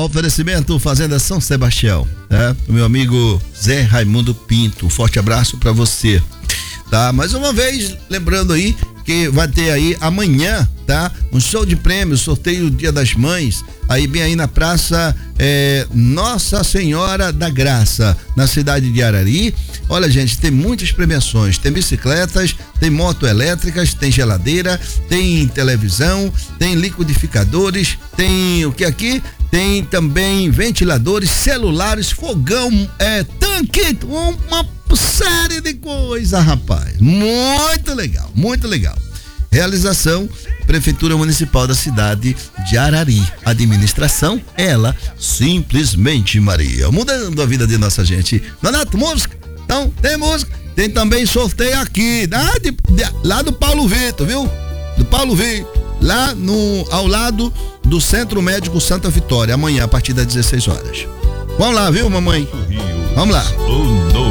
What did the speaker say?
Oferecimento Fazenda São Sebastião, tá? O meu amigo Zé Raimundo Pinto, um forte abraço para você, tá? Mais uma vez, lembrando aí que vai ter aí amanhã, tá? Um show de prêmios, sorteio Dia das Mães, aí bem aí na praça Nossa Senhora da Graça, na cidade de Arari. Olha, gente, tem muitas premiações, tem bicicletas, tem moto elétricas, tem geladeira, tem televisão, tem liquidificadores, tem o que aqui? Tem também ventiladores, celulares, fogão, tanque, uma série de coisas, rapaz. Muito legal, muito legal. Realização, Prefeitura Municipal da cidade de Arari. Administração, ela, Simplesmente Maria. Mudando a vida de nossa gente. Donato, música? Então, tem música. Tem também sorteio aqui, lá do Paulo Vitor, viu? Do Paulo Vitor. Lá ao lado do Centro Médico Santa Vitória. Amanhã, a partir das 16 horas. Vamos lá, viu, mamãe? Vamos lá.